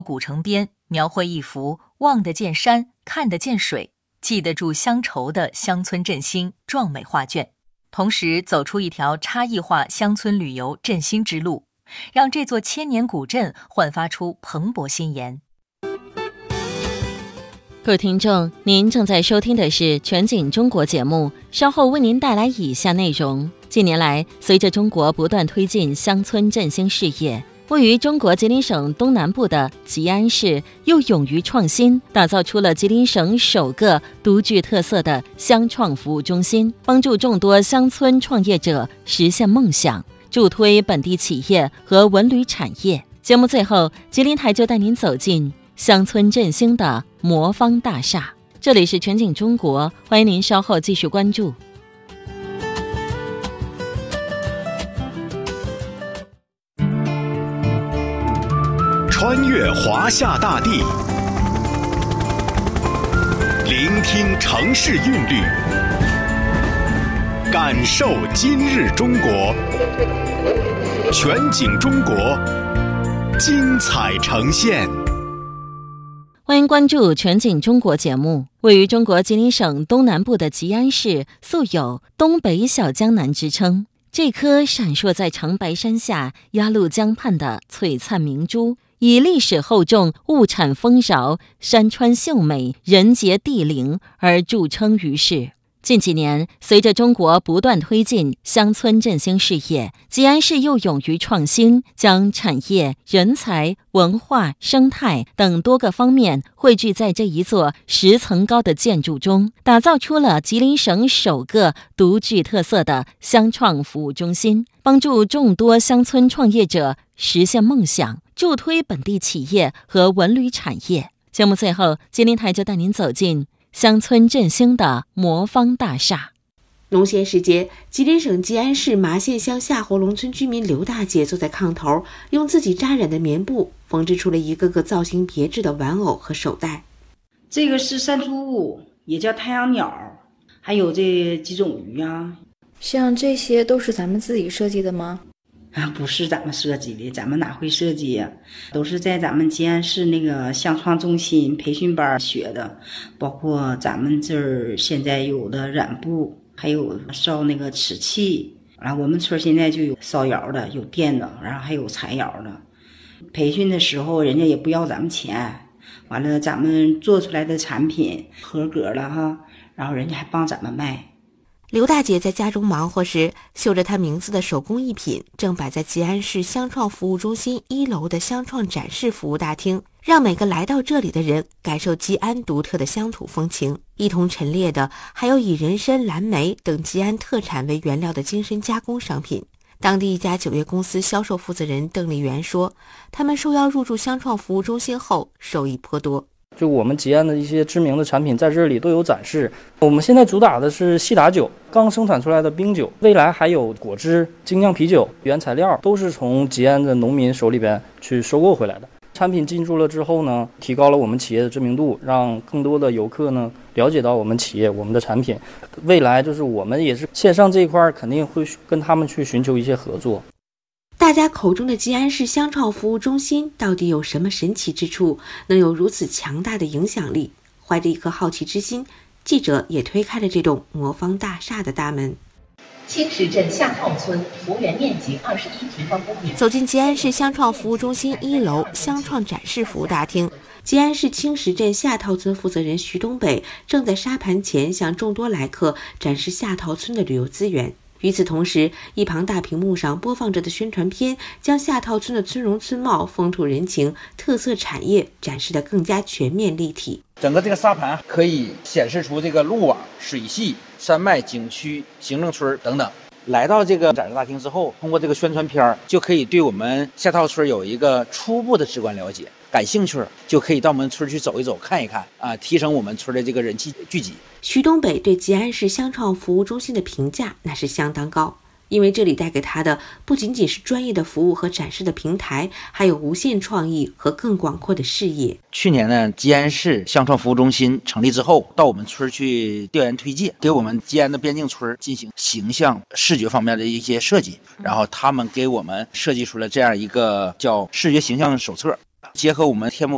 古城边描绘一幅望得见山、看得见水、记得住乡愁的乡村振兴壮美画卷，同时走出一条差异化乡村旅游振兴之路，让这座千年古镇焕发出蓬勃新颜。 各位听众，您正在收听的是全景中国节目，稍后为您带来以下内容。近年来，随着中国不断推进乡村振兴事业，位于中国吉林省东南部的吉安市又勇于创新，打造出了吉林省首个独具特色的乡创服务中心，帮助众多乡村创业者实现梦想，助推本地企业和文旅产业。节目最后，吉林台就带您走进乡村振兴的魔方大厦。这里是全景中国，欢迎您稍后继续关注。 穿越华夏大地，聆听城市韵律，感受今日中国。全景中国，精彩呈现。 欢迎关注全景中国节目。位于中国吉林省东南部的吉安市素有东北小江南之称，这颗闪烁在长白山下鸭绿江畔的璀璨明珠，以历史厚重、物产丰饶、山川秀美、人杰地灵而著称于世。近几年，随着中国不断推进乡村振兴事业，吉安市又勇于创新，将产业、人才、文化、生态等多个方面汇聚在这一座10层高的建筑中，打造出了吉林省首个独具特色的乡创服务中心，帮助众多乡村创业者实现梦想，助推本地企业和文旅产业。节目最后，吉林台就带您走进乡村振兴的魔方大厦。 农闲时节，吉林省吉安市麻县乡夏侯龙村居民刘大姐坐在炕头，用自己扎染的棉布缝制出了一个个造型别致的玩偶和手袋。 这个是山猪屋，也叫太阳鸟，还有这几种鱼啊。 像这些都是咱们自己设计的吗？ 不是咱们设计的，咱们哪会设计呀？都是在咱们吉安市那个乡创中心培训班学的，包括咱们这儿现在有的染布，还有烧那个瓷器，然后我们村现在就有烧窑的，有电的，然后还有柴窑的。培训的时候人家也不要咱们钱，完了咱们做出来的产品合格了哈，然后人家还帮咱们卖。 刘大姐在家中忙活时，绣着她名字的手工艺品正摆在吉安市乡创服务中心1楼的乡创展示服务大厅，让每个来到这里的人感受吉安独特的乡土风情。一同陈列的还有以人参、蓝莓等吉安特产为原料的精深加工商品。当地一家酒业公司销售负责人邓丽媛说，他们受邀入驻乡创服务中心后受益颇多。 就我们吉安的一些知名的产品在这里都有展示。我们现在主打的是西打酒，刚生产出来的冰酒，未来还有果汁、精酿啤酒，原材料都是从吉安的农民手里边去收购回来的。产品进驻了之后呢，提高了我们企业的知名度，让更多的游客呢了解到我们企业、我们的产品。未来就是我们也是线上这一块肯定会跟他们去寻求一些合作。 大家口中的吉安市乡创服务中心到底有什么神奇之处，能有如此强大的影响力？怀着一颗好奇之心，记者也推开了这栋魔方大厦的大门。 青石镇夏套村幅员面积21平方公里。 走进吉安市乡创服务中心1楼乡创展示服务大厅，吉安市青石镇夏套村负责人徐东北正在沙盘前向众多来客展示夏套村的旅游资源。与此同时，一旁大屏幕上播放着的宣传片将夏套村的村容村貌、风土人情、特色产业展示得更加全面立体。 整个这个沙盘可以显示出这个路网、水系、山脉、景区、行政村等等。来到这个展示大厅之后，通过这个宣传片就可以对我们夏套村有一个初步的直观了解。感兴趣就可以到我们村去走一走、看一看啊，提升我们村的这个人气聚集。 徐东北对吉安市乡创服务中心的评价那是相当高，因为这里带给他的不仅仅是专业的服务和展示的平台，还有无限创意和更广阔的视野。 去年呢，吉安市乡创服务中心成立之后，到我们村去调研推介，给我们吉安的边境村进行形象视觉方面的一些设计，然后他们给我们设计出了这样一个叫视觉形象手册。结合我们天目